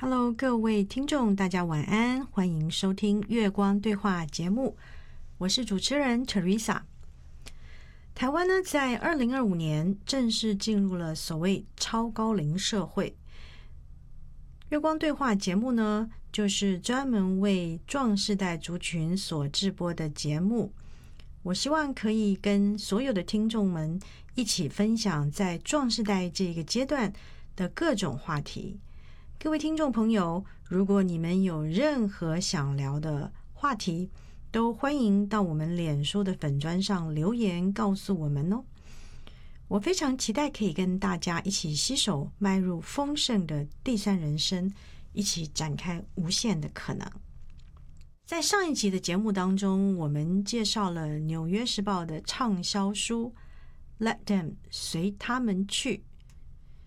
Hello， 各位听众，大家晚安，欢迎收听月光对话节目，我是主持人 Teresa。台湾呢，在2025年正式进入了所谓超高龄社会。月光对话节目呢，就是专门为壮世代族群所制播的节目。我希望可以跟所有的听众们一起分享在壮世代这个阶段的各种话题。各位听众朋友，如果你们有任何想聊的话题，都欢迎到我们脸书的粉专上留言告诉我们哦。我非常期待可以跟大家一起携手迈入丰盛的第三人生，一起展开无限的可能。在上一集的节目当中，我们介绍了《纽约时报》的畅销书《Let Them 随他们去》